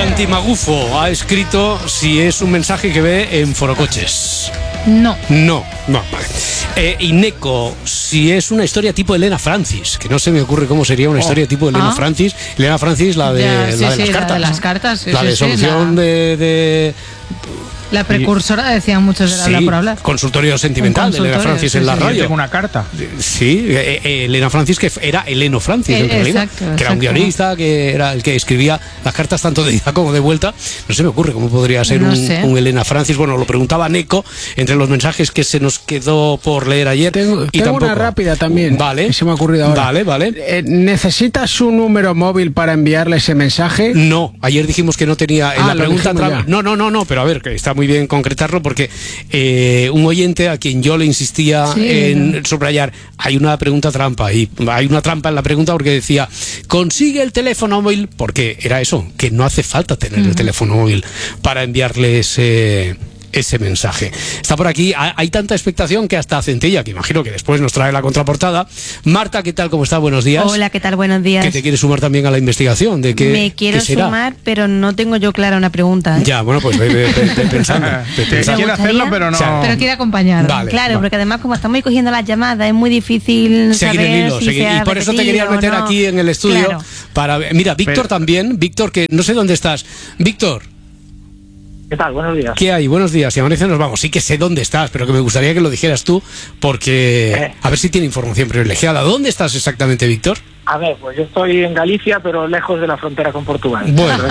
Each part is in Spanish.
Santi Magufo ha escrito si es un mensaje que ve en Forocoches. No. No, vale. Y Neko, si es una historia tipo Elena Francis, que no se me ocurre cómo sería una historia tipo Elena Francis. Elena Francis, la de, Ya, la de las cartas. La de las cartas. La de solución de... La precursora, decían muchos, de hablar por hablar. Consultorio sentimental de Elena Francis en la radio. Yo tengo una carta. Sí, Elena Francis, que era Eleno Francis en realidad, exacto, que era un guionista, que era el que escribía las cartas tanto de ida como de vuelta. No se me ocurre cómo podría ser un Elena Francis. Bueno, lo preguntaba Neko entre los mensajes que se nos quedó por leer ayer. Tengo una rápida también. Vale. Que se me ha ocurrido ahora. Vale. ¿Necesitas un número móvil para enviarle ese mensaje? No, ayer dijimos que no tenía en la pregunta. No, pero a ver, que está muy bien concretarlo porque un oyente a quien yo le insistía en subrayar, hay una pregunta trampa y hay una trampa en la pregunta porque decía, consigue el teléfono móvil, porque era eso, que no hace falta tener el teléfono móvil para enviarle ese mensaje. Está por aquí, hay tanta expectación que hasta Centella, que imagino que después nos trae la contraportada. Marta, ¿qué tal? ¿Cómo está? Buenos días. Hola, ¿qué tal? Buenos días. ¿Que te quieres sumar también a la investigación? ¿De qué, Me quiero sumar, pero no tengo yo clara una pregunta. Ya, bueno, pues ve pensando. Quiere hacerlo, pero no. Pero quiere acompañar. Vale, claro, porque además como estamos cogiendo las llamadas, es muy difícil seguir saber el hilo. si se ha y por eso te quería repetido meter aquí en el estudio. Claro. Para mira, Víctor también. Víctor, que no sé dónde estás. Víctor. ¿Qué tal? Buenos días. ¿Qué hay? Buenos días. Si amanece nos vamos. Sí que sé dónde estás, pero que me gustaría que lo dijeras tú, porque a ver si tiene información privilegiada. ¿Dónde estás exactamente, Víctor? A ver, pues yo estoy en Galicia, pero lejos de la frontera con Portugal. Bueno,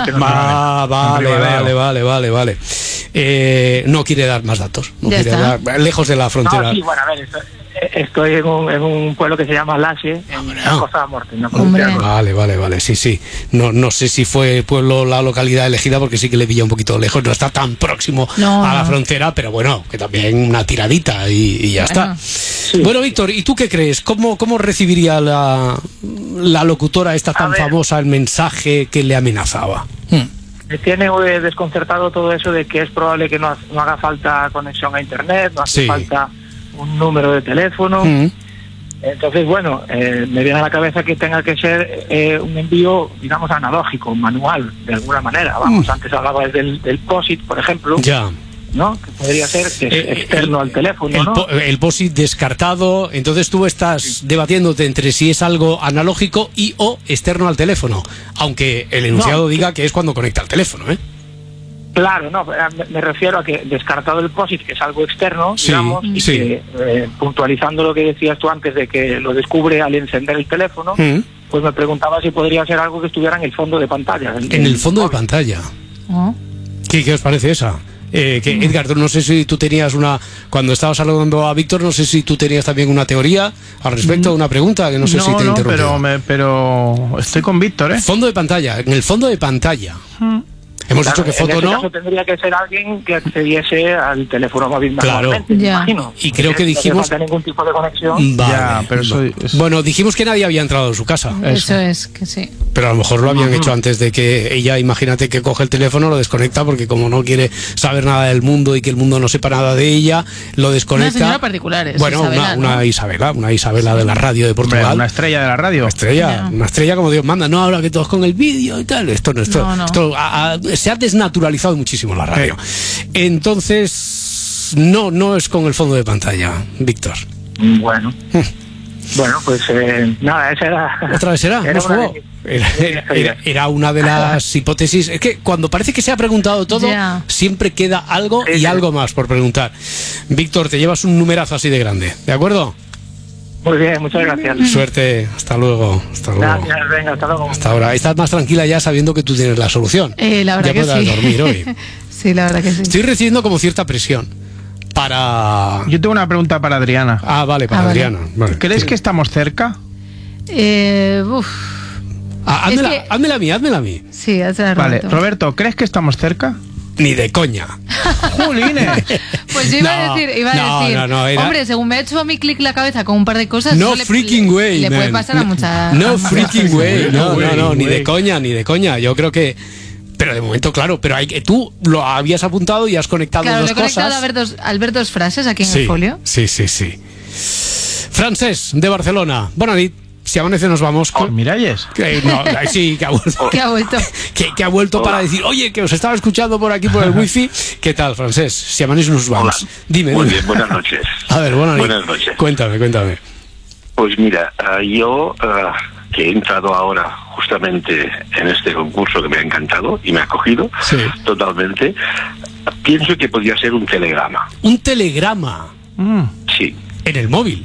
vale. No quiere dar más datos. No quiere dar, lejos de la frontera. No, sí, bueno, a ver, estoy en un pueblo que se llama Laxe, en la Costa de la Morte. Vale, sí. No sé si fue el pueblo, la localidad elegida, porque sí que le pilla un poquito lejos, no está tan próximo a la frontera, pero bueno, que también una tiradita y ya está. Sí. Bueno, Víctor, ¿y tú qué crees? ¿Cómo recibiría la locutora esta tan famosa el mensaje que le amenazaba? Me tiene desconcertado todo eso de que es probable que no haga falta conexión a internet, no hace falta un número de teléfono. Entonces, bueno, me viene a la cabeza que tenga que ser un envío, digamos, analógico, manual, de alguna manera. Vamos, antes hablabas del POSIT, por ejemplo. Ya. ¿No? Que podría ser externo al teléfono, ¿no? El POSIT descartado. Entonces tú estás debatiéndote entre si es algo analógico y o externo al teléfono, aunque el enunciado diga que es cuando conecta al teléfono, ¿eh? Claro, no, me refiero a que descartado el POSIT, que es algo externo, digamos, y que puntualizando lo que decías tú antes de que lo descubre al encender el teléfono, pues me preguntaba si podría ser algo que estuviera en el fondo de pantalla. En el fondo de pantalla. ¿Qué os parece esa? Edgar, no sé si tú tenías cuando estabas saludando a Víctor, no sé si tú tenías también una teoría al respecto, una pregunta, que no sé si te interrumpí. Pero estoy con Víctor, Fondo de pantalla, en el fondo de pantalla. Hemos dicho que foto en ese caso tendría que ser alguien que accediese al teléfono móvil manualmente, me imagino. Y creo que dijimos... No falta ningún tipo de conexión. Bueno, dijimos que nadie había entrado en su casa. Eso es, que sí. Pero a lo mejor lo habían hecho antes de que ella, imagínate que coge el teléfono, lo desconecta, porque como no quiere saber nada del mundo y que el mundo no sepa nada de ella, lo desconecta. Una señora particular, bueno, Isabela, una Isabela de la radio de Portugal. Una estrella de la radio. Una estrella como Dios manda. No, ahora que todos con el vídeo y tal. Esto se ha desnaturalizado muchísimo la radio. Entonces, no es con el fondo de pantalla, Víctor. Bueno, pues nada, esa era... ¿Otra vez era? Era una de las hipótesis. Es que cuando parece que se ha preguntado todo, siempre queda algo y algo más por preguntar. Víctor, te llevas un numerazo así de grande, ¿de acuerdo? Muy bien, muchas gracias. Suerte, hasta luego. Gracias, venga, hasta luego. Hasta ahora. Estás más tranquila ya sabiendo que tú tienes la solución. La verdad ya que podrás dormir hoy. Sí, la verdad que sí. Estoy recibiendo como cierta presión para... Yo tengo una pregunta para Adriana. Vale, para Adriana. Vale. ¿Crees que estamos cerca? Házmela a mí. Sí, hazla, Roberto. Vale, Roberto, ¿crees que estamos cerca? Ni de coña. ¡Julines! Pues yo iba a decir, hombre, según me ha hecho a mí clic la cabeza con un par de cosas, no freaking way, le puede pasar a muchas. No freaking way, no, ni de coña. Yo creo que... Pero de momento, claro, pero tú lo habías apuntado y has conectado dos cosas. Claro, he conectado al ver dos frases aquí en el folio. Sí. Francés, de Barcelona. Bona nit. Si amanece nos vamos con Miralles. No, sí, que ha vuelto. ¿Qué ha vuelto? Que ha vuelto para decir, oye, que os estaba escuchando por aquí por el wifi. ¿Qué tal, Francés? Si amanece nos vamos. Hola. Dime. Muy bien, buenas noches. A ver, buenas noches. Cuéntame. Pues mira, yo que he entrado ahora justamente en este concurso que me ha encantado y me ha acogido totalmente, pienso que podría ser un telegrama. ¿Un telegrama? Sí. ¿En el móvil?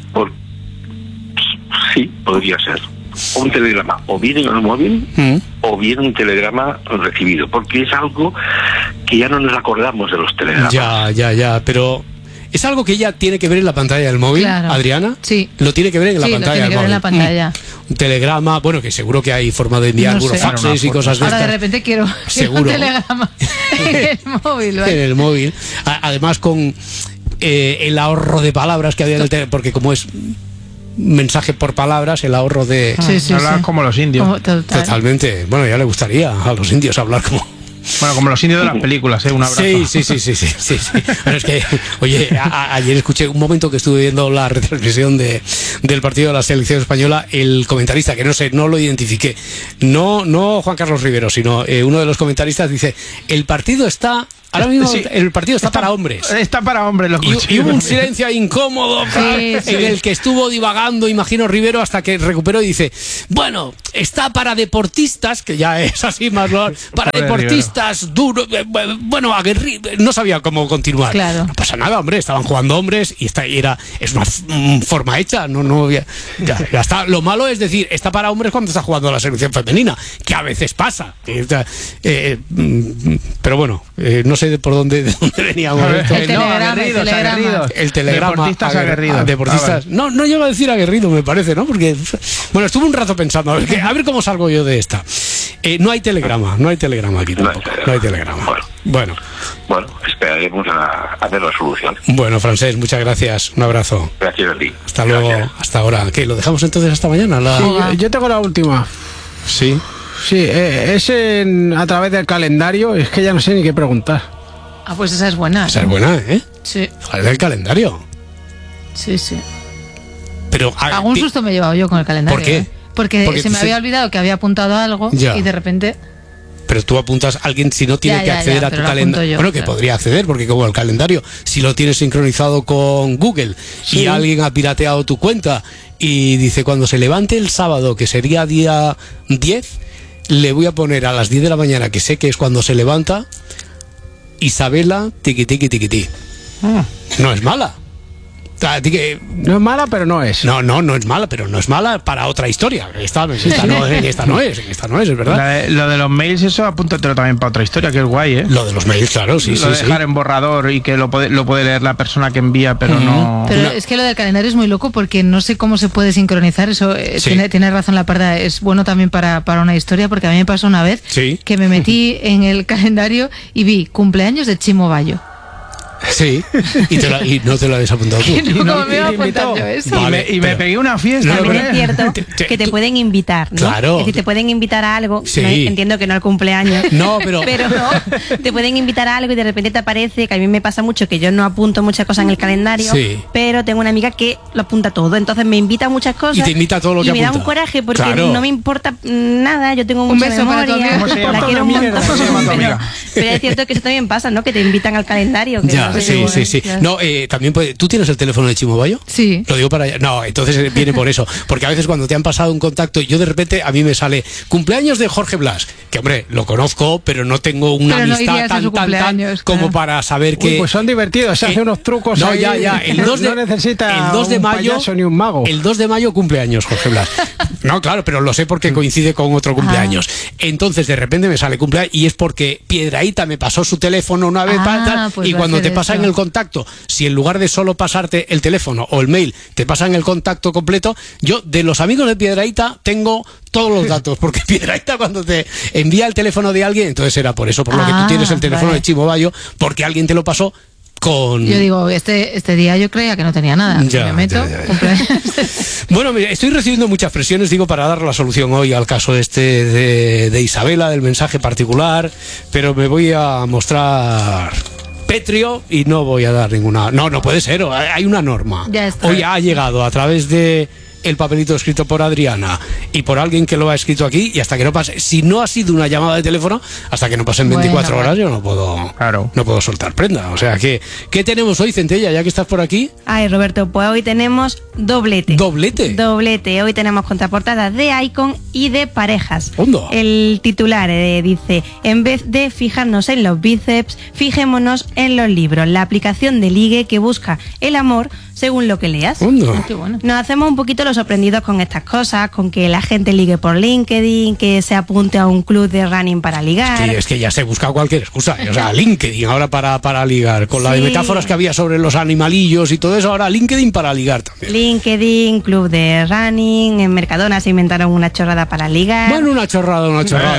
Sí, podría ser. Un telegrama, o bien en el móvil, o bien un telegrama recibido, porque es algo que ya no nos acordamos de los telegramas. Ya, pero ¿es algo que ella tiene que ver en la pantalla del móvil, claro. Adriana? Sí. Lo tiene que ver en la pantalla del móvil. Sí, lo tiene que ver en la pantalla. Un telegrama, bueno, que seguro que hay forma de enviar algunos faxes y cosas de estas. Ahora de repente quiero un telegrama en el móvil. ¿vale? En el móvil. Además con el ahorro de palabras que había en el teléfono, porque como es mensaje por palabras, el ahorro de... Hablar como los indios. Totalmente. Bueno, ya le gustaría a los indios hablar como... Bueno, como los indios de las películas, un abrazo. Sí. Pero es que, oye, ayer escuché un momento que estuve viendo la retransmisión del partido de la selección española, el comentarista, que no lo identifiqué, no Juan Carlos Rivero, sino uno de los comentaristas dice, el partido está... Ahora mismo el partido está para hombres. Está para hombres, lo escuché. Y hubo un silencio incómodo en el que estuvo divagando, imagino, Rivero, hasta que recuperó y dice, bueno, está para deportistas, que ya es así más para deportistas duros, bueno, aguerridos, no sabía cómo continuar. Claro. No pasa nada, hombre, estaban jugando hombres y es una forma hecha, ya está. Lo malo es decir, está para hombres cuando está jugando la selección femenina, que a veces pasa. Pero bueno, no sé por dónde veníamos. El telegrama. Deportistas aguerridos. Deportistas. No llego a decir aguerrido, me parece, ¿no? Porque, bueno, estuve un rato pensando, a ver cómo salgo yo de esta. No hay telegrama aquí tampoco. No hay telegrama. Bueno, esperaremos a ver la solución. Bueno, Francés, muchas gracias. Un abrazo. Gracias a ti. Hasta luego, hasta ahora. ¿Qué? ¿Lo dejamos entonces hasta mañana? Sí, yo tengo la última. Sí. Sí, es a través del calendario, es que ya no sé ni qué preguntar. Ah, pues esa es buena. Esa es buena, ¿eh? Sí. A través del calendario. Sí. Pero algún susto me he llevado yo con el calendario. ¿Por qué? Porque se me había olvidado que había apuntado algo y de repente... Pero tú apuntas a alguien si no tiene que acceder a tu calendario. Bueno, que podría acceder, porque como el calendario, si lo tienes sincronizado con Google y alguien ha pirateado tu cuenta y dice, cuando se levante el sábado, que sería día 10, le voy a poner a las 10 de la mañana, que sé que es cuando se levanta, Isabela, tiqui. No es mala. No es mala, pero no es. No es mala, pero no es mala para otra historia. Esta no es, ¿verdad? Lo de los mails, eso apúntatelo también para otra historia, que es guay, ¿eh? Lo de los mails, claro, sí. Lo de dejar en borrador y que lo puede leer la persona que envía, pero no... Pero es que lo del calendario es muy loco porque no sé cómo se puede sincronizar. Eso tiene razón la Parda. Es bueno también para una historia, porque a mí me pasó una vez que me metí en el calendario y vi cumpleaños de Chimo Bayo. Sí, y no te lo habías apuntado tú. ¿Cómo me iba a apuntar yo eso? Y me pegué una fiesta. También es cierto que te pueden invitar, ¿no? Claro. Es decir, te pueden invitar a algo. Sí. No, entiendo que no al cumpleaños. No, pero no, te pueden invitar a algo y de repente te aparece, que a mí me pasa mucho, que yo no apunto muchas cosas en el calendario, pero tengo una amiga que lo apunta todo. Entonces me invita a muchas cosas. Y te invita a todo lo que apunta. Y me apunta. da un coraje porque no me importa nada. Yo tengo mucha beso memoria. para tu la quiero un montón. Pero es cierto que eso también pasa, ¿no? Que te invitan al calendario. Que ya, sí. No, también ¿tú tienes el teléfono de Chimo Bayo? Sí. Lo digo para allá. No, entonces viene por eso. Porque a veces cuando te han pasado un contacto, yo de repente a mí me sale cumpleaños de Jorge Blas, que hombre, lo conozco, pero no tengo una amistad tan como para saber que... pues son divertidos, se hace unos trucos. No, ahí, ya. El 2 de, no necesita el 2 de un mayo, payaso ni un mago. El 2 de mayo cumpleaños Jorge Blas. No, claro, pero lo sé porque coincide con otro cumpleaños. Entonces de repente me sale cumpleaños y es porque Piedrahíta me pasó su teléfono una vez y cuando te pasan el contacto, si en lugar de solo pasarte el teléfono o el mail te pasan el contacto completo, yo de los amigos de Piedrahíta tengo todos los datos, porque Piedrahíta cuando te envía el teléfono de alguien, entonces era por eso, por lo que tú tienes el teléfono de Chimo Bayo, porque alguien te lo pasó con... Yo digo, este día yo creía que no tenía nada. Ya. Bueno, mira, estoy recibiendo muchas presiones, digo, para dar la solución hoy al caso de Isabela, del mensaje particular, pero me voy a mostrar pétreo y no voy a dar ninguna... No puede ser, hay una norma. Ya está. Hoy ha llegado a través de el papelito escrito por Adriana y por alguien que lo ha escrito aquí, y hasta que no pase, si no ha sido una llamada de teléfono, hasta que no pasen 24 horas yo no puedo soltar prenda. O sea, ¿qué tenemos hoy, Centella, ya que estás por aquí? Ay, Roberto, pues hoy tenemos doblete. ¿Doblete? Hoy tenemos contraportadas de Icon y de parejas. ¿Hondo? El titular dice: en vez de fijarnos en los bíceps, fijémonos en los libros, la aplicación de ligue que busca el amor según lo que leas. Qué bueno. Nos hacemos un poquito los sorprendidos con estas cosas, con que la gente ligue por LinkedIn, que se apunte a un club de running para ligar. Sí, es que ya se busca cualquier excusa. O sea, LinkedIn ahora para ligar. Con la de metáforas que había sobre los animalillos y todo eso, ahora LinkedIn para ligar también. LinkedIn, club de running, en Mercadona se inventaron una chorrada para ligar. Bueno, una chorrada.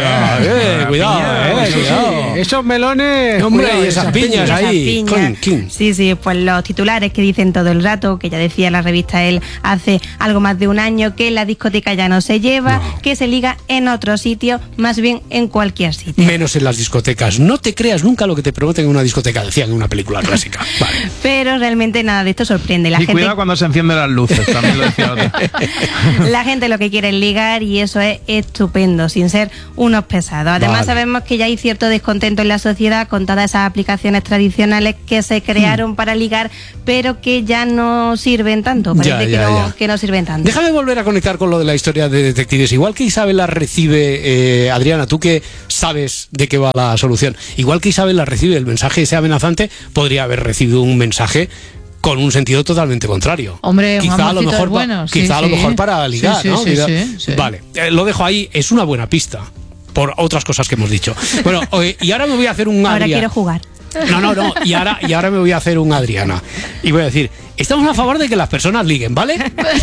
Cuidado, cuidado. Esos melones... Hombre, y esas piñas ahí. Sí, pues los titulares que dicen todo el rato, que ya decía la revista él hace algo más de un año, que la discoteca ya no se lleva, que se liga en otro sitio, más bien en cualquier sitio. Menos en las discotecas. No te creas nunca lo que te prometen en una discoteca, decían en una película clásica. Vale. Pero realmente nada de esto sorprende. La gente... cuidado cuando se encienden las luces, también lo decía otro. La gente lo que quiere es ligar, y eso es estupendo, sin ser unos pesados. Además sabemos que ya hay cierto descontento en la sociedad con todas esas aplicaciones tradicionales que se crearon para ligar, pero que ya no sirven tanto. Parece que no sirven tanto. Déjame volver a conectar con lo de la historia de detectives. Igual que Isabel la recibe, Adriana, tú que sabes de qué va la solución, igual que Isabel la recibe el mensaje ese amenazante, podría haber recibido un mensaje con un sentido totalmente contrario. Hombre, quizá a lo mejor, a lo mejor para ligar, ¿no? Sí. Vale, lo dejo ahí, es una buena pista por otras cosas que hemos dicho. Bueno, y ahora me voy a hacer un Ahora quiero jugar. No, y ahora me voy a hacer un Adriana. Y voy a decir, estamos a favor de que las personas liguen, ¿vale?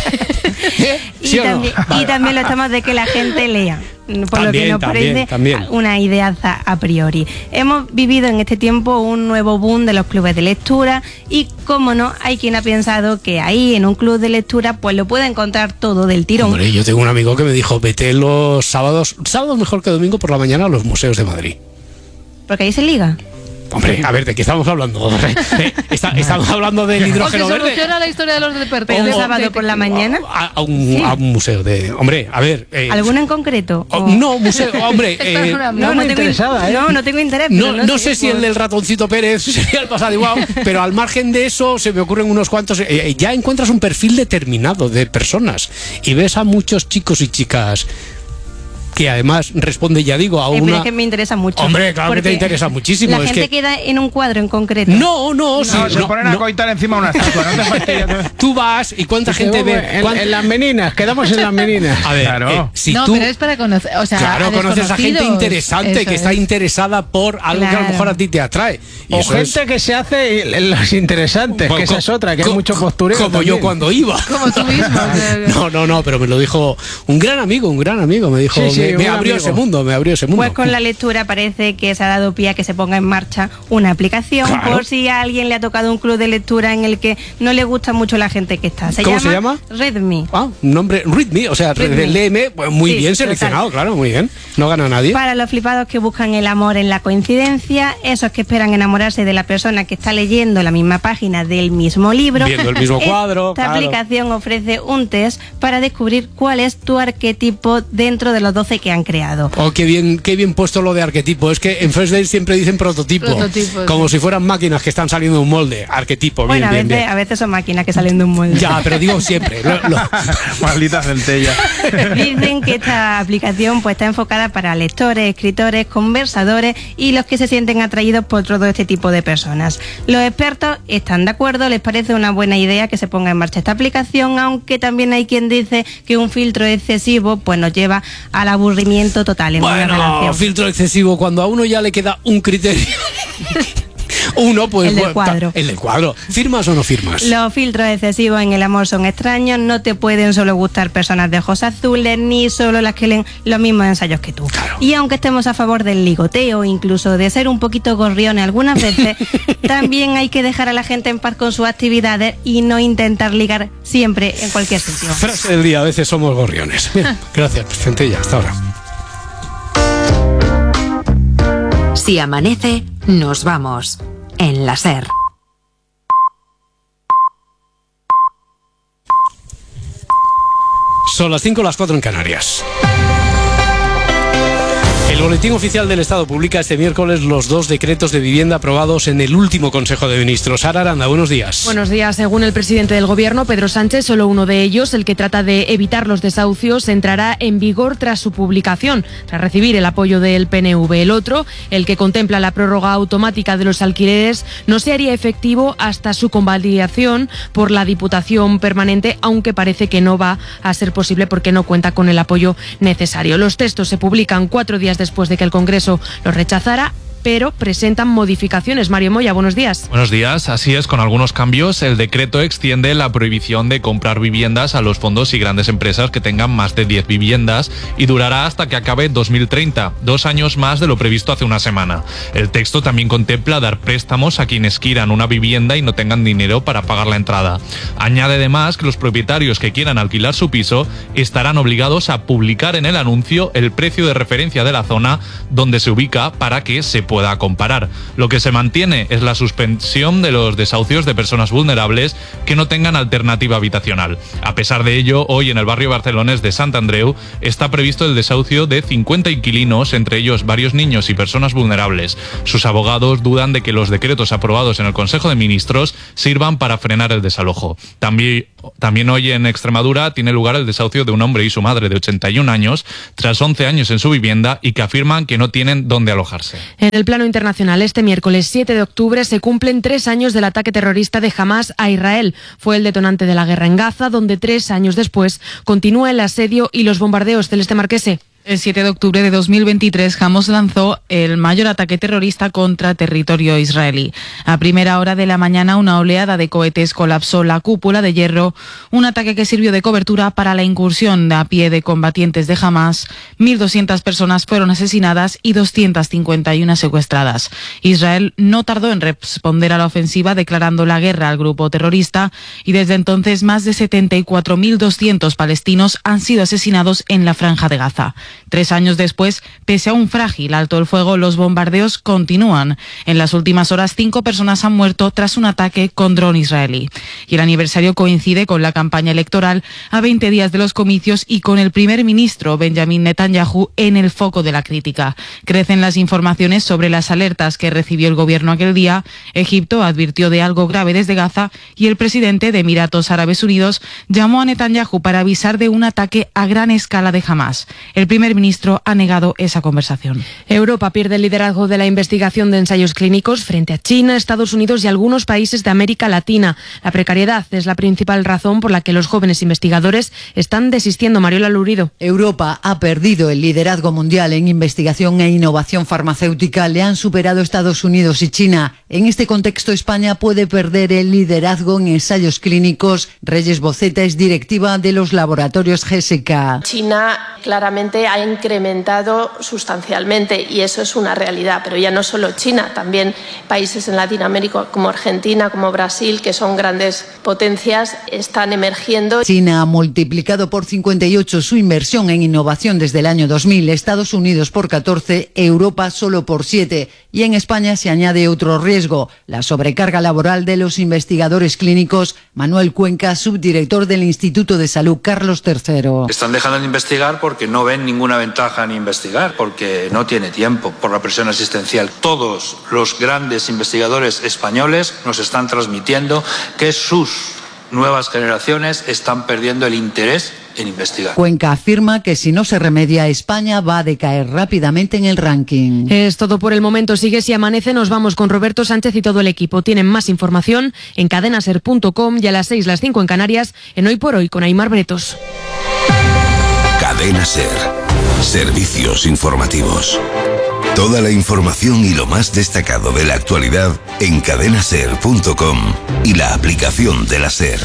¿Sí y también lo estamos de que la gente lea. Por lo que nos parece una ideaza a priori. Hemos vivido en este tiempo un nuevo boom de los clubes de lectura, y cómo no, hay quien ha pensado que ahí en un club de lectura pues lo puede encontrar todo del tirón. Hombre, yo tengo un amigo que me dijo, vete los sábados mejor que domingo por la mañana a los museos de Madrid. Porque ahí se liga. Hombre, a ver, ¿de qué estamos hablando? Estamos hablando del hidrógeno verde. ¿Soluciona la historia de los deportes? ¿El sábado por la mañana? A un museo de... Hombre, a ver... ¿Alguno en concreto? No, museo, hombre... no tengo interés. No sé si el del ratoncito Pérez sería el pasado igual, pero al margen de eso se me ocurren unos cuantos... ya encuentras un perfil determinado de personas y ves a muchos chicos y chicas que además responde, ya digo, a una... Pero es que me interesa mucho. Hombre, claro que te interesa muchísimo. La gente queda en un cuadro en concreto. Se ponen a coitar encima de una estatua. No te fastidies. Tú vas y cuánta gente ve... En las meninas, quedamos en las meninas. A ver, claro. Pero es para conocer... O sea, claro, conoces a gente interesante que está interesada por algo que a lo mejor a ti te atrae. Y gente que se hace los interesantes, que esa es otra, que hay mucho postureo. Como yo cuando iba. Como tú mismo. No, pero me lo dijo un gran amigo, me dijo... Me abrió ese mundo. Pues con la lectura parece que se ha dado pie a que se ponga en marcha una aplicación, por si a alguien le ha tocado un club de lectura en el que no le gusta mucho la gente que está. ¿Cómo se llama? Readme. Un nombre, Readme, o sea, léeme, pues muy bien seleccionado, claro, muy bien. No gana nadie. Para los flipados que buscan el amor en la coincidencia, esos que esperan enamorarse de la persona que está leyendo la misma página del mismo libro, viendo el mismo cuadro. Esta aplicación ofrece un test para descubrir cuál es tu arquetipo dentro de los 12 que han creado. Oh, qué bien puesto lo de arquetipo. Es que en First Date siempre dicen prototipo, como si fueran máquinas que están saliendo de un molde. Arquetipo, bueno, a veces son máquinas que salen de un molde. Ya, pero digo siempre. Maldita centella. Dicen que esta aplicación pues está enfocada para lectores, escritores, conversadores y los que se sienten atraídos por todo este tipo de personas. Los expertos están de acuerdo, les parece una buena idea que se ponga en marcha esta aplicación, aunque también hay quien dice que un filtro excesivo pues nos lleva al aburrimiento total en una relación. Filtro excesivo, cuando a uno ya le queda un criterio. Uno, pues... El del cuadro. El del cuadro. ¿Firmas o no firmas? Los filtros excesivos en el amor son extraños. No te pueden solo gustar personas de ojos azules, ni solo las que leen los mismos ensayos que tú. Claro. Y aunque estemos a favor del ligoteo, incluso de ser un poquito gorriones algunas veces, también hay que dejar a la gente en paz con sus actividades y no intentar ligar siempre en cualquier sitio. Frase del día, a veces somos gorriones. Bien, gracias, Centella, hasta ahora. Si amanece, nos vamos. En la SER. Son las 5, las 4 en Canarias. El Boletín Oficial del Estado publica este miércoles los 2 decretos de vivienda aprobados en el último Consejo de Ministros. Sara Aranda, buenos días. Buenos días. Según el presidente del Gobierno, Pedro Sánchez, solo uno de ellos, el que trata de evitar los desahucios, entrará en vigor tras su publicación, tras recibir el apoyo del PNV. El otro, el que contempla la prórroga automática de los alquileres, no se haría efectivo hasta su convalidación por la Diputación Permanente, aunque parece que no va a ser posible porque no cuenta con el apoyo necesario. Los textos se publican 4 días después de que el Congreso los rechazara, pero presentan modificaciones. Mario Moya, buenos días. Buenos días. Así es, con algunos cambios, el decreto extiende la prohibición de comprar viviendas a los fondos y grandes empresas que tengan más de 10 viviendas y durará hasta que acabe 2030, 2 años más de lo previsto hace una semana. El texto también contempla dar préstamos a quienes quieran una vivienda y no tengan dinero para pagar la entrada. Añade además que los propietarios que quieran alquilar su piso estarán obligados a publicar en el anuncio el precio de referencia de la zona donde se ubica para que se pueda comparar. Lo que se mantiene es la suspensión de los desahucios de personas vulnerables que no tengan alternativa habitacional. A pesar de ello, hoy en el barrio barcelonés de Sant Andreu está previsto el desahucio de 50 inquilinos, entre ellos varios niños y personas vulnerables. Sus abogados dudan de que los decretos aprobados en el Consejo de Ministros sirvan para frenar el desalojo. También hoy en Extremadura tiene lugar el desahucio de un hombre y su madre de 81 años, tras 11 años en su vivienda y que afirman que no tienen dónde alojarse. En el plano internacional, este miércoles 7 de octubre se cumplen 3 años del ataque terrorista de Hamás a Israel. Fue el detonante de la guerra en Gaza, donde 3 años después continúa el asedio y los bombardeos. Celeste Marquese. El 7 de octubre de 2023, Hamás lanzó el mayor ataque terrorista contra territorio israelí. A primera hora de la mañana, una oleada de cohetes colapsó la cúpula de hierro, un ataque que sirvió de cobertura para la incursión a pie de combatientes de Hamás. 1.200 personas fueron asesinadas y 251 secuestradas. Israel no tardó en responder a la ofensiva, declarando la guerra al grupo terrorista, y desde entonces más de 74.200 palestinos han sido asesinados en la Franja de Gaza. 3 años después, pese a un frágil alto el fuego, los bombardeos continúan. En las últimas horas, 5 personas han muerto tras un ataque con dron israelí. Y el aniversario coincide con la campaña electoral a 20 días de los comicios y con el primer ministro Benjamin Netanyahu en el foco de la crítica. Crecen las informaciones sobre las alertas que recibió el gobierno aquel día. Egipto advirtió de algo grave desde Gaza y el presidente de Emiratos Árabes Unidos llamó a Netanyahu para avisar de un ataque a gran escala de Hamás. El primer ministro ha negado esa conversación. Europa pierde el liderazgo de la investigación de ensayos clínicos frente a China, Estados Unidos y algunos países de América Latina. La precariedad es la principal razón por la que los jóvenes investigadores están desistiendo. Mariola Lurido. Europa ha perdido el liderazgo mundial en investigación e innovación farmacéutica. Le han superado Estados Unidos y China. En este contexto, España puede perder el liderazgo en ensayos clínicos. Reyes Boceta es directiva de los laboratorios GSK. China claramente ha incrementado sustancialmente y eso es una realidad, pero ya no solo China, también países en Latinoamérica como Argentina, como Brasil, que son grandes potencias, están emergiendo. China ha multiplicado por 58 su inversión en innovación desde el año 2000, Estados Unidos por 14, Europa solo por 7. Y en España se añade otro riesgo, la sobrecarga laboral de los investigadores clínicos. Manuel Cuenca, subdirector del Instituto de Salud Carlos III. Están dejando de investigar porque no ven ninguna ventaja en investigar, porque no tiene tiempo por la presión asistencial. Todos los grandes investigadores españoles nos están transmitiendo que sus nuevas generaciones están perdiendo el interés en investigar. Cuenca afirma que si no se remedia, España va a decaer rápidamente en el ranking. Es todo por el momento. Sigue Si Amanece. Nos vamos con Roberto Sánchez y todo el equipo. Tienen más información en cadenaser.com y a las 6, las 5 en Canarias, en Hoy por Hoy con Aimar Bretos. Cadena Ser. Servicios informativos. Toda la información y lo más destacado de la actualidad en cadenaser.com y la aplicación de la Ser.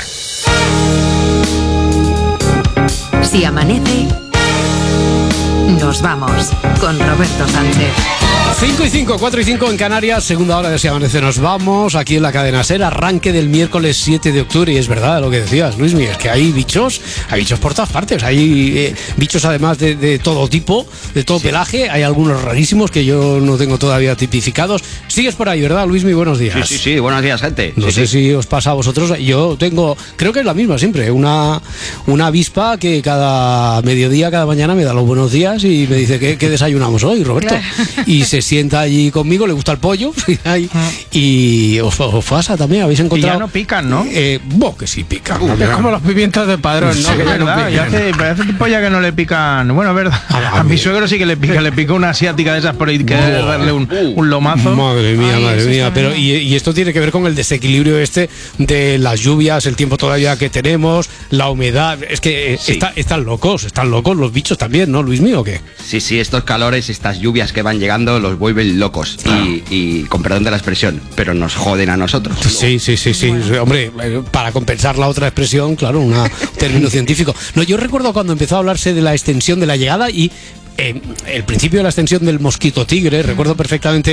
Si amanece, nos vamos con Roberto Sánchez. 5:05, 4:05 en Canarias, segunda hora de Si Amanece Nos Vamos, aquí en la cadena SER, arranque del miércoles 7 de octubre, y es verdad lo que decías, Luismi, es que hay bichos por todas partes, hay bichos además de todo tipo, de todo pelaje, hay algunos rarísimos que yo no tengo todavía tipificados. Sigues por ahí, ¿verdad, Luismi? Buenos días. Sí, buenos días, gente. No sé si os pasa a vosotros, yo tengo, creo que es la misma siempre, una avispa que cada mediodía, cada mañana me da los buenos días y me dice, ¿qué desayunamos hoy, Roberto? Claro. Y se sienta allí conmigo, le gusta el pollo y os pasa también, habéis encontrado. Y ya no pican, ¿no? Que sí pican. Es como los pimientos de Padrón, ¿no? Sí, que verdad, no hace tiempo ya que no le pican. Bueno, verdad. A mi suegro sí que le pica una asiática de esas por ahí, que darle un lomazo. Madre mía. Pero y esto tiene que ver con el desequilibrio de las lluvias, el tiempo todavía que tenemos, la humedad. Es que están locos los bichos también, ¿no, Luis mío, o qué? Sí, estos calores, estas lluvias que van llegando los vuelven locos y con perdón de la expresión, pero nos joden a nosotros. Sí. Bueno. Hombre, para compensar la otra expresión, claro, un término científico. No, yo recuerdo cuando empezó a hablarse de la extensión de la llegada y el principio de la extensión del mosquito tigre, recuerdo perfectamente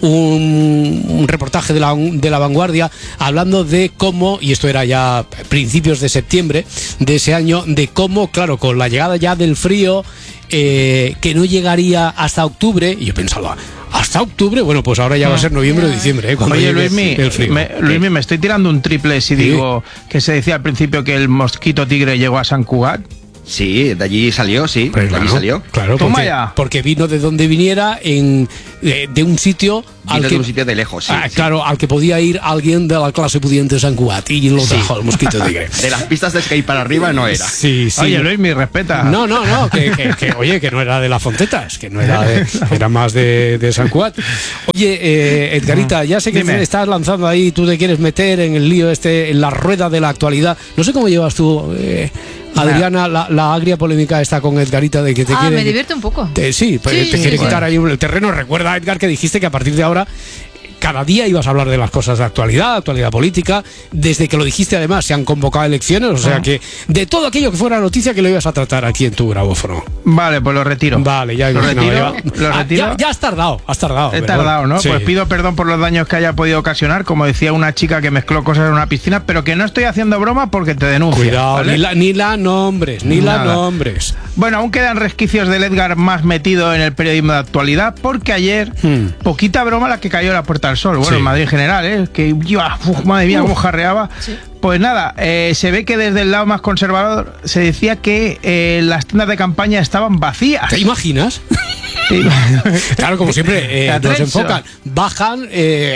un reportaje de la Vanguardia hablando de cómo, y esto era ya principios de septiembre de ese año, de cómo, claro, con la llegada ya del frío, que no llegaría hasta octubre, y yo pensaba, ¿hasta octubre? Bueno, pues ahora ya va a ser noviembre o diciembre, cuando Oye, Luismi, me estoy tirando un triple si digo que se decía al principio que el mosquito tigre llegó a San Cugat. Sí, de allí salió, sí. Pues de allí salió. Claro, porque vino de donde viniera, de un sitio de un sitio de lejos, sí. Claro, al que podía ir alguien de la clase pudiente de San Cugat y lo trajo el mosquito tigre. De las pistas de skate para arriba no era. Sí. Oye, Luismi, respeta. No, que no era de las Fontetas, que no era más de San Cugat. Oye, Edgarita, ya sé que te estás lanzando ahí, tú te quieres meter en el lío en la rueda de la actualidad. No sé cómo llevas tú, Adriana, la agria polémica está con Edgarita de que te quiere... me divierte un poco. Te quiere quitar ahí el terreno. Recuerda, Edgar, que dijiste que a partir de ahora cada día ibas a hablar de las cosas de actualidad política. Desde que lo dijiste, además, se han convocado elecciones, o sea que de todo aquello que fuera noticia que lo ibas a tratar aquí en tu grabófono. Vale, pues lo retiro. Vale, ya lo retiro. Ya has tardado. He tardado, ¿no? Sí. Pues pido perdón por los daños que haya podido ocasionar, como decía una chica que mezcló cosas en una piscina, pero que no estoy haciendo broma porque te denuncio. Cuidado, ¿vale? ni la nombres. Bueno, aún quedan resquicios del Edgar más metido en el periodismo de actualidad, porque ayer, poquita broma la que cayó a la Puerta del Sol. Bueno, en Madrid en general, que madre mía, cómo jarreaba. Sí. Pues nada, se ve que desde el lado más conservador se decía que las tiendas de campaña estaban vacías. ¿Te imaginas? Claro, como siempre, nos enfocan, bajan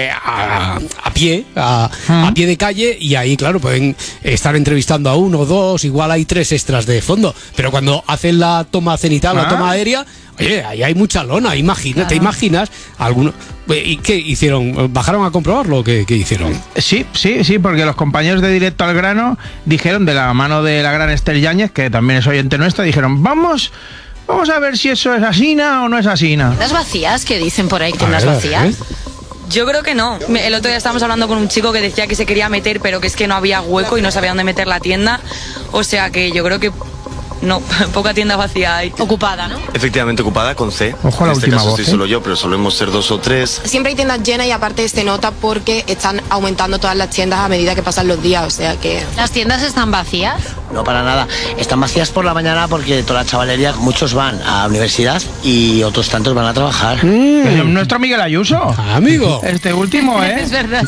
a pie de calle, y ahí, claro, pueden estar entrevistando a uno, dos, igual hay 3 extras de fondo, pero cuando hacen la toma cenital, la toma aérea, oye, ahí hay mucha lona, ¿te imaginas? Algunos, ¿y qué hicieron? ¿Bajaron a comprobarlo? ¿Qué hicieron? Sí, porque los compañeros de Directo al Grano dijeron, de la mano de la gran Esther Yáñez, que también es oyente nuestra, dijeron, vamos a ver si eso es asina o no es asina. ¿Tiendas vacías? ¿Qué dicen por ahí? ¿Tiendas vacías? Yo creo que no. El otro día estábamos hablando con un chico que decía que se quería meter, pero que es que no había hueco y no sabía dónde meter la tienda. O sea que yo creo que no, poca tienda vacía hay. Ocupada, ¿no? Efectivamente ocupada, con C. Ojo a la última voz, estoy solo yo, pero solemos ser 2 o 3. Siempre hay tiendas llenas y aparte se nota porque están aumentando todas las tiendas a medida que pasan los días, o sea que... ¿Las tiendas están vacías? No, para nada. Están vacías por la mañana porque toda la chavalería, muchos van a la universidad y otros tantos van a trabajar. Nuestro Miguel Ayuso. Amigo. Este último, Es verdad.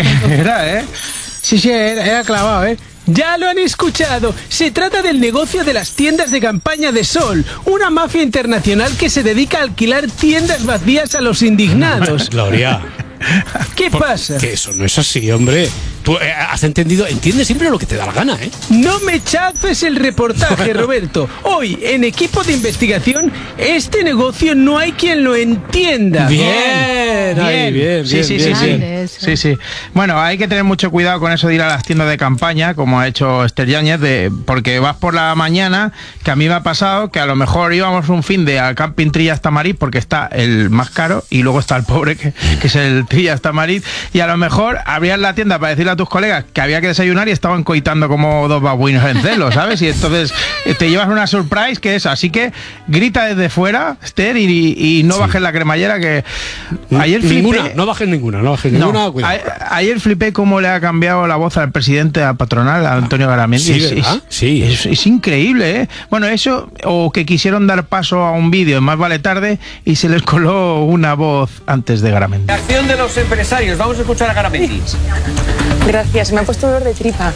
Sí, era clavado, Ya lo han escuchado, se trata del negocio de las tiendas de campaña de Sol, una mafia internacional que se dedica a alquilar tiendas vacías a los indignados. Gloria. ¿Qué pasa? Que eso no es así, hombre. Tú has entendido, entiendes siempre lo que te da la gana, ¿eh? No me chafes el reportaje, Roberto. Hoy, en Equipo de Investigación, este negocio no hay quien lo entienda. Bien. bien. Sí. Bueno, hay que tener mucho cuidado con eso de ir a las tiendas de campaña, como ha hecho Esther Yáñez, porque vas por la mañana, que a mí me ha pasado que a lo mejor íbamos un fin de al camping Trillas Tamariz, porque está el más caro, y luego está el pobre, que es el Trillas Tamariz, y a lo mejor abrías la tienda para decirle a tus colegas que había que desayunar y estaban coitando como dos babuinos en celo, ¿sabes? Y entonces te llevas una surprise que es, así que grita desde fuera, Esther, y no bajes la cremallera, que ayer flipé. No bajes ninguna, cuidado. Ayer flipé cómo le ha cambiado la voz al presidente de la patronal, a Antonio Garamendi. Sí, es increíble, ¿eh? Bueno, eso, o que quisieron dar paso a un vídeo, más vale tarde, y se les coló una voz antes de Garamendi. Acción de los empresarios, vamos a escuchar a Garamendi. Gracias, me ha puesto dolor de tripa.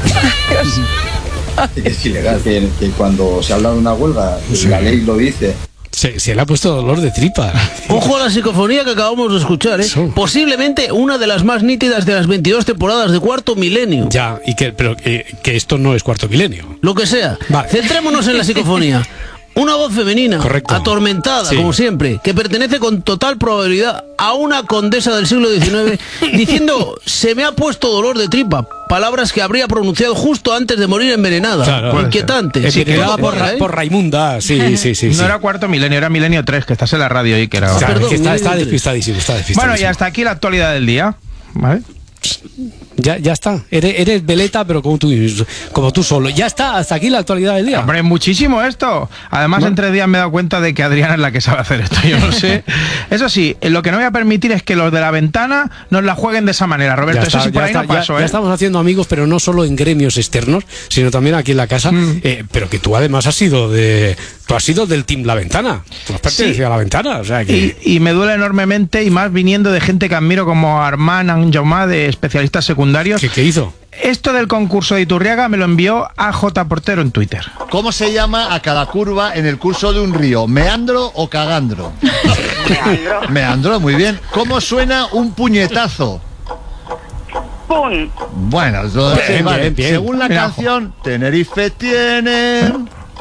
Es ilegal que cuando se habla de una huelga, la ley lo dice. Se le ha puesto dolor de tripa. Ojo a la psicofonía que acabamos de escuchar, ¿eh? Posiblemente una de las más nítidas de las 22 temporadas de Cuarto Milenio. Ya, pero que esto no es Cuarto Milenio. Lo que sea. Vale. Centrémonos en la psicofonía. Una voz femenina, correcto, atormentada, como siempre, que pertenece con total probabilidad a una condesa del siglo XIX, diciendo, se me ha puesto dolor de tripa, palabras que habría pronunciado justo antes de morir envenenada. Claro, inquietante. Envenenada por Raimunda, sí. No era Cuarto Milenio, era Milenio 3, que estás en la radio y que era... Claro, está despistadísimo. Bueno, y hasta aquí la actualidad del día, ¿vale? Ya está, eres veleta, pero como tú solo. Ya está, hasta aquí la actualidad del día. Hombre, muchísimo esto. Además, en 3 días me he dado cuenta de que Adriana es la que sabe hacer esto, yo no sé. Eso sí, lo que no voy a permitir es que los de la ventana nos la jueguen de esa manera, Roberto. Eso sí, por ahí no paso, ya estamos haciendo amigos, pero no solo en gremios externos, sino también aquí en la casa. Pero que tú además has sido del team La Ventana. Tú has pertenecido a La Ventana, o sea que... y me duele enormemente, y más viniendo de gente que admiro como Armand Anjaumá, de especialistas secundarios. ¿Qué hizo? Esto del concurso de Iturriaga me lo envió a J. Portero en Twitter. ¿Cómo se llama a cada curva en el curso de un río? ¿Meandro o cagandro? Meandro. Meandro, muy bien. ¿Cómo suena un puñetazo? ¡Pum! Bueno, vale. Bien. Según la canción, Tenerife tiene...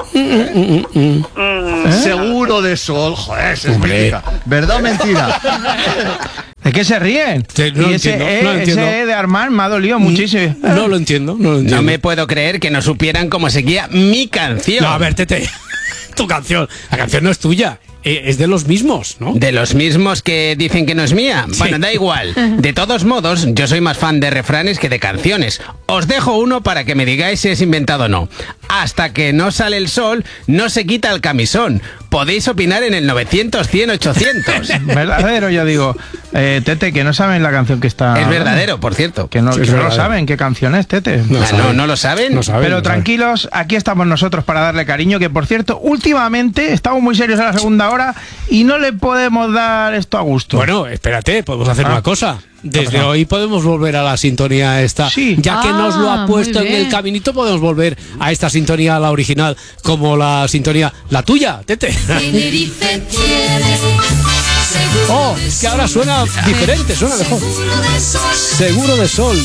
Seguro de sol. Joder, se explica. ¿Verdad o mentira? ¿De qué se ríen? No entiendo. Ese de Armand me ha dolido muchísimo. No lo entiendo. No me puedo creer que no supieran cómo seguía mi canción. No, a ver, Tete, tu canción. La canción no es tuya. Es de los mismos, ¿no? De los mismos que dicen que no es mía. Sí. Bueno, da igual. De todos modos, yo soy más fan de refranes que de canciones. Os dejo uno para que me digáis si es inventado o no. Hasta que no sale el sol, no se quita el camisón. Podéis opinar en el 900, 100, 800. Verdadero, yo digo. Tete, que no saben la canción que está... Es verdadero, por cierto. Que no lo saben qué canción es, Tete. ¿No lo saben? No saben. Pero tranquilos, aquí estamos nosotros para darle cariño, que por cierto, últimamente estamos muy serios a la segunda hora y no le podemos dar esto a gusto. Bueno, espérate, podemos hacer una cosa. Desde hoy podemos volver a la sintonía esta. Sí. Ya que nos lo ha puesto en el caminito, podemos volver a esta sintonía, la original, como la sintonía, la tuya, Tete. Oh, es que ahora suena diferente, suena mejor. Seguro de sol.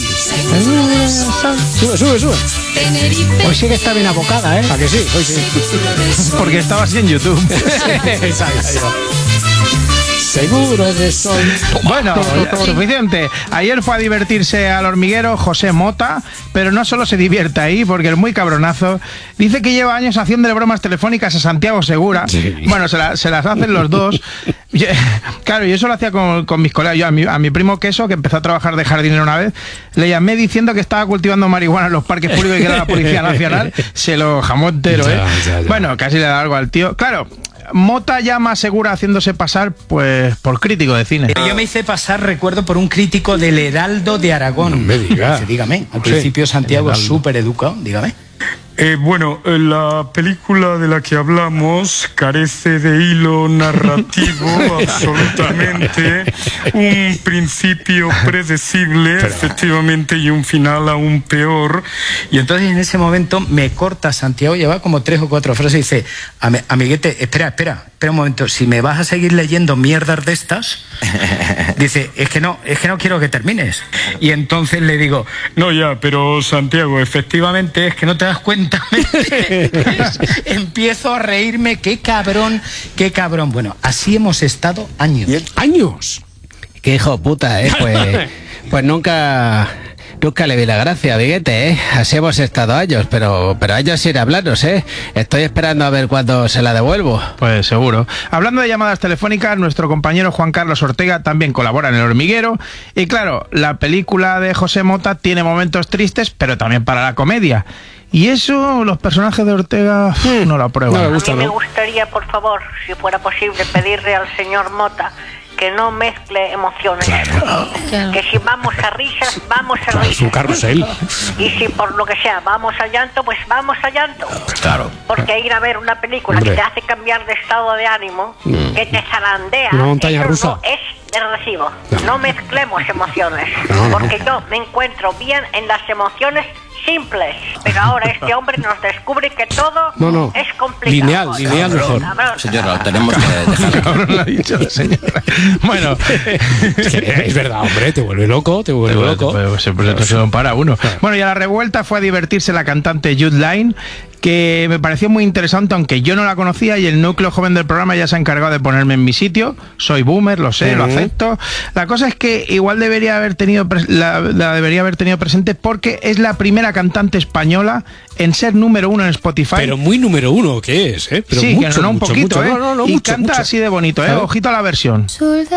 Sube. Hoy sí que está bien abocada, ¿eh? ¿A que sí? Hoy sí. Porque estaba así en YouTube. Exacto. Seguro de sol. Bueno, suficiente. Ayer fue a divertirse al hormiguero José Mota, pero no solo se divierte ahí, porque el muy cabronazo dice que lleva años haciéndole bromas telefónicas a Santiago Segura. Sí. Bueno, se las hacen los dos. Claro, yo eso lo hacía con mis colegas. Yo a mi primo Queso, que empezó a trabajar de jardinero una vez, le llamé diciendo que estaba cultivando marihuana en los parques públicos y que era la Policía Nacional. Se lo jamó entero, ¿eh? Ya. Bueno, casi le da algo al tío. Claro, Mota llama a Segura haciéndose pasar pues por crítico de cine. Yo me hice pasar, recuerdo, por un crítico del Heraldo de Aragón. No me diga. Dígame, al principio Santiago es súper educado, dígame. Bueno, la película de la que hablamos carece de hilo narrativo absolutamente, un principio predecible, efectivamente, y un final aún peor. Y entonces en ese momento me corta Santiago, lleva como 3 o 4 frases y dice, amiguete, espera un momento, si me vas a seguir leyendo mierdas de estas, dice, es que no quiero que termines. Y entonces le digo, no ya, pero Santiago, efectivamente, es que no te das cuenta. Empiezo a reírme, qué cabrón. Bueno, así hemos estado años. ¿Años? qué hijo puta, pues nunca le vi la gracia, Viguete, Así hemos estado años, pero años sin hablarnos, Estoy esperando a ver cuándo se la devuelvo. Pues seguro. Hablando de llamadas telefónicas, nuestro compañero Juan Carlos Ortega también colabora en El Hormiguero. Y claro, la película de José Mota tiene momentos tristes, pero también para la comedia. Y eso, los personajes de Ortega no lo aprueban. A mí me gustaría, por favor, si fuera posible, pedirle al señor Mota que no mezcle emociones. Claro. Que si vamos a risas, vamos a risas. Es un carrusel. Y si por lo que sea vamos a llanto, pues vamos a llanto. Claro. Porque ir a ver una película que te hace cambiar de estado de ánimo, que te zarandea, una montaña rusa. No es de recibo. No mezclemos emociones. Porque yo me encuentro bien en las emociones simples, pero ahora este hombre nos descubre que todo es complicado. Lineal mejor. Señora, tenemos que dejarlo. Lo ha dicho la señora. Bueno, es verdad, hombre, te vuelve loco. Siempre se para uno. Bueno, y a la revuelta fue a divertirse la cantante Jude Line, que me pareció muy interesante, aunque yo no la conocía, y el núcleo joven del programa ya se ha encargado de ponerme en mi sitio. Soy boomer, lo sé, lo acepto. La cosa es que igual debería haber tenido presente, porque es la primera cantante española en ser número 1 en Spotify. Pero muy número 1, ¿qué es? Pero sí, mucho, que no un poquito, mucho, y mucho, canta así de bonito, Ojito a la versión.